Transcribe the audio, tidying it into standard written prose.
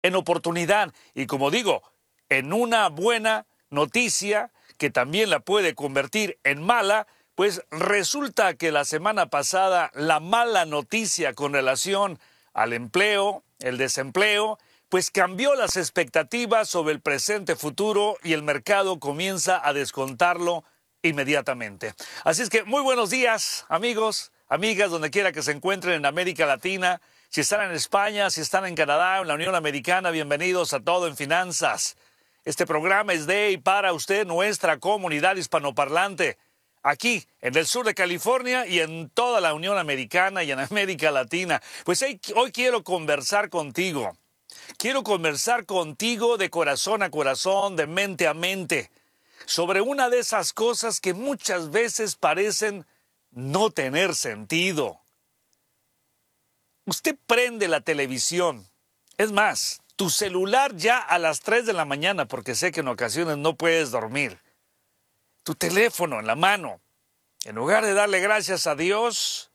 en oportunidad y, como digo, en una buena noticia que también la puede convertir en mala, pues resulta que la semana pasada la mala noticia con relación al empleo, el desempleo, pues cambió las expectativas sobre el presente futuro y el mercado comienza a descontarlo inmediatamente. Así es que muy buenos días, amigos, amigas, donde quiera que se encuentren en América Latina. Si están en España, si están en Canadá, en la Unión Americana, bienvenidos a Todo en Finanzas. Este programa es de y para usted, nuestra comunidad hispanoparlante, aquí en el sur de California y en toda la Unión Americana y en América Latina. Pues hoy quiero conversar contigo. Quiero conversar contigo de corazón a corazón, de mente a mente, sobre una de esas cosas que muchas veces parecen no tener sentido. Usted prende la televisión, es más, tu celular ya a las 3 de la mañana, porque sé que en ocasiones no puedes dormir. Tu teléfono en la mano, en lugar de darle gracias a Dios,